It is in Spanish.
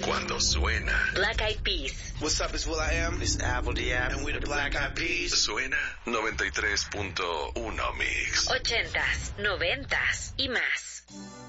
Cuando suena. Black Eyed Peas. What's up, it's will.i.am. It's Apple D.App. And we're the Black Eyed Peas. Suena 93.1 Mix. 80s, 90s y más.